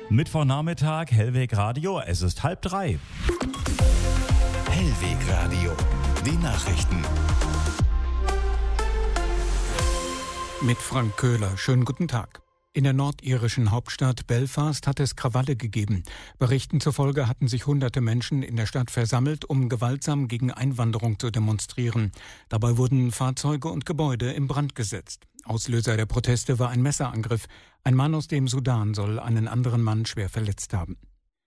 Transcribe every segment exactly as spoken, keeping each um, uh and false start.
Mittwochnachmittag, Hellweg Radio, es ist halb drei. Hellweg Radio, die Nachrichten. Mit Frank Köhler, schönen guten Tag. In der nordirischen Hauptstadt Belfast hat es Krawalle gegeben. Berichten zufolge hatten sich hunderte Menschen in der Stadt versammelt, um gewaltsam gegen Einwanderung zu demonstrieren. Dabei wurden Fahrzeuge und Gebäude in Brand gesetzt. Auslöser der Proteste war ein Messerangriff. Ein Mann aus dem Sudan soll einen anderen Mann schwer verletzt haben.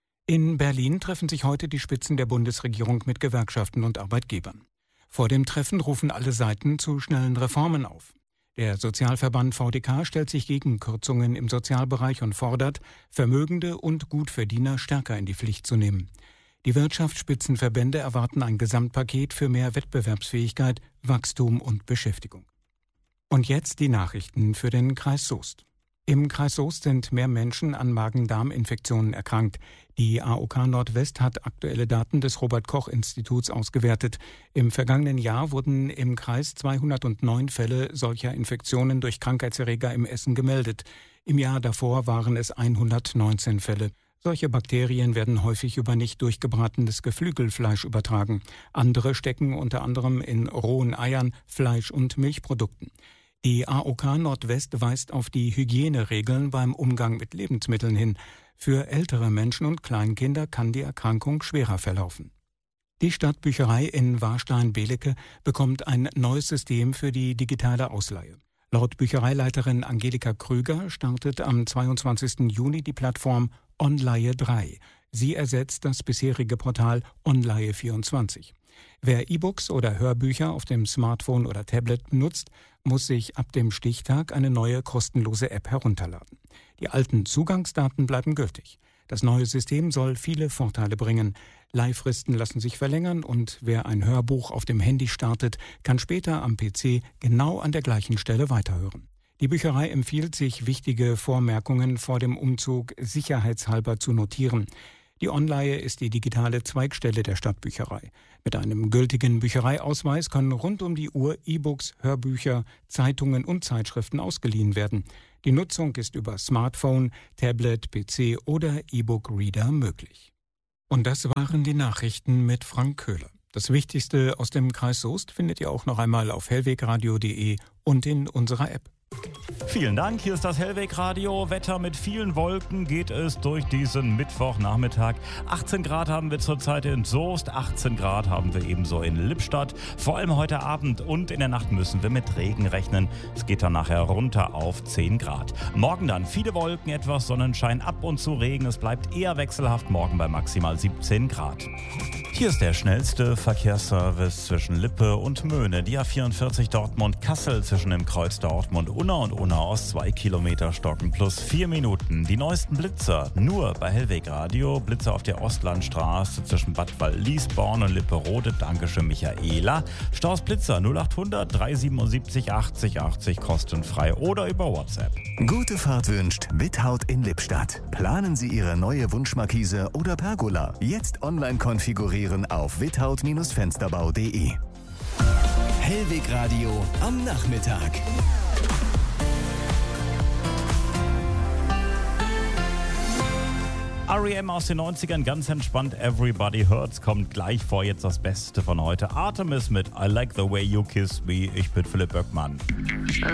In Berlin treffen sich heute die Spitzen der Bundesregierung mit Gewerkschaften und Arbeitgebern. Vor dem Treffen rufen alle Seiten zu schnellen Reformen auf. Der Sozialverband V D K stellt sich gegen Kürzungen im Sozialbereich und fordert, Vermögende und Gutverdiener stärker in die Pflicht zu nehmen. Die Wirtschaftsspitzenverbände erwarten ein Gesamtpaket für mehr Wettbewerbsfähigkeit, Wachstum und Beschäftigung. Und jetzt die Nachrichten für den Kreis Soest. Im Kreis Soest sind mehr Menschen an Magen-Darm-Infektionen erkrankt. Die A O K Nordwest hat aktuelle Daten des Robert-Koch-Instituts ausgewertet. Im vergangenen Jahr wurden im Kreis zweihundertneun Fälle solcher Infektionen durch Krankheitserreger im Essen gemeldet. Im Jahr davor waren es hundertneunzehn Fälle. Solche Bakterien werden häufig über nicht durchgebratenes Geflügelfleisch übertragen. Andere stecken unter anderem in rohen Eiern, Fleisch und Milchprodukten. Die A O K Nordwest weist auf die Hygieneregeln beim Umgang mit Lebensmitteln hin. Für ältere Menschen und Kleinkinder kann die Erkrankung schwerer verlaufen. Die Stadtbücherei in Warstein-Belecke bekommt ein neues System für die digitale Ausleihe. Laut Büchereileiterin Angelika Krüger startet am zweiundzwanzigsten Juni die Plattform Onleihe drei. Sie ersetzt das bisherige Portal Onleihe vierundzwanzig. Wer E-Books oder Hörbücher auf dem Smartphone oder Tablet nutzt, muss sich ab dem Stichtag eine neue kostenlose App herunterladen. Die alten Zugangsdaten bleiben gültig. Das neue System soll viele Vorteile bringen. Leihfristen lassen sich verlängern und wer ein Hörbuch auf dem Handy startet, kann später am P C genau an der gleichen Stelle weiterhören. Die Bücherei empfiehlt, sich wichtige Vormerkungen vor dem Umzug sicherheitshalber zu notieren. Die Onleihe ist die digitale Zweigstelle der Stadtbücherei. Mit einem gültigen Büchereiausweis können rund um die Uhr E-Books, Hörbücher, Zeitungen und Zeitschriften ausgeliehen werden. Die Nutzung ist über Smartphone, Tablet, P C oder E-Book-Reader möglich. Und das waren die Nachrichten mit Frank Köhler. Das Wichtigste aus dem Kreis Soest findet ihr auch noch einmal auf hellwegradio punkt de und in unserer App. Vielen Dank, hier ist das Hellweg Radio. Wetter mit vielen Wolken geht es durch diesen Mittwochnachmittag. achtzehn Grad haben wir zurzeit in Soest, achtzehn Grad haben wir ebenso in Lippstadt. Vor allem heute Abend und in der Nacht müssen wir mit Regen rechnen. Es geht dann nachher runter auf zehn Grad. Morgen dann viele Wolken, etwas Sonnenschein, ab und zu Regen. Es bleibt eher wechselhaft, morgen bei maximal siebzehn Grad. Hier ist der schnellste Verkehrsservice zwischen Lippe und Möhne. Die A vierundvierzig Dortmund-Kassel zwischen dem Kreuz Dortmund-Unna und Unna-Ost zwei Kilometer stocken plus vier Minuten. Die neuesten Blitzer nur bei Hellweg Radio. Blitzer auf der Ostlandstraße zwischen Bad Wall-Liesborn und Lippe-Rode. Dankeschön, Michaela. Staus Blitzer null achthundert dreihundertsiebenundsiebzig achtzig achtzig kostenfrei oder über WhatsApp. Gute Fahrt wünscht Without in Lippstadt. Planen Sie Ihre neue Wunschmarkise oder Pergola. Jetzt online konfigurieren auf without Fensterbau punkt de. Hellweg Radio am Nachmittag. R E M aus den neunzigern, ganz entspannt, Everybody Hurts, kommt gleich vor, jetzt das Beste von heute. Artemis mit I Like the Way You Kiss Me, ich bin Philipp Böckmann.